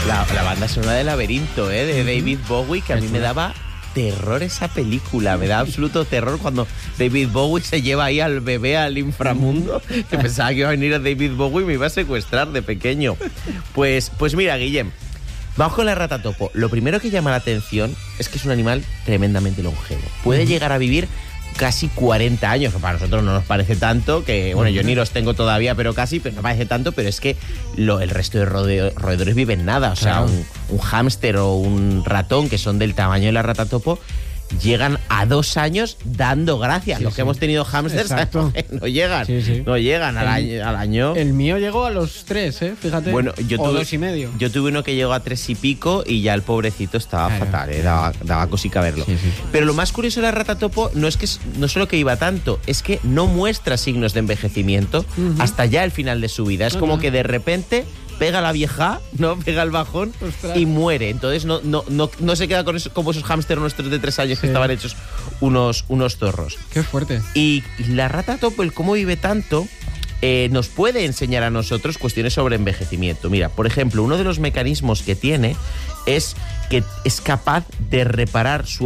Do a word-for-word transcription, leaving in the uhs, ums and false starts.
La, la banda sonora de Laberinto, ¿eh? De David Bowie, que a mí me daba terror esa película. Me da absoluto terror cuando David Bowie se lleva ahí al bebé al inframundo. Que pensaba que iba a venir a David Bowie y me iba a secuestrar de pequeño. Pues, pues mira, Guillem, vamos con la ratatopo. Lo primero que llama la atención es que es un animal tremendamente longevo. Puede uh-huh. llegar a vivir casi cuarenta años, que para nosotros no nos parece tanto, que bueno, yo ni los tengo todavía, pero casi, pero no parece tanto, pero es que lo, el resto de rodeo, roedores viven nada, o sea, claro. un, un hámster o un ratón que son del tamaño de la ratatopo llegan a dos años dando gracias. Sí, los sí. que hemos tenido hámsters no llegan, sí, sí. no llegan al, el, año, al año. El mío llegó a los tres, ¿eh? Fíjate. Bueno, yo o tuve, dos y medio. Yo tuve uno que llegó a tres y pico y ya el pobrecito estaba claro. fatal, ¿eh? daba, daba cosica verlo. Sí, sí. Pero lo más curioso de la ratatopo no es que no solo que iba tanto, es que no muestra signos de envejecimiento uh-huh. hasta ya el final de su vida. Es uh-huh. como que de repente pega la vieja, ¿no? Pega el bajón Ostras. y muere. Entonces no, no, no, no se queda con eso, como esos hámsters nuestros de tres años sí. que estaban hechos unos, unos zorros. Qué fuerte. Y la ratatopo, el cómo vive tanto, eh, nos puede enseñar a nosotros cuestiones sobre envejecimiento. Mira, por ejemplo, uno de los mecanismos que tiene es que es capaz de reparar su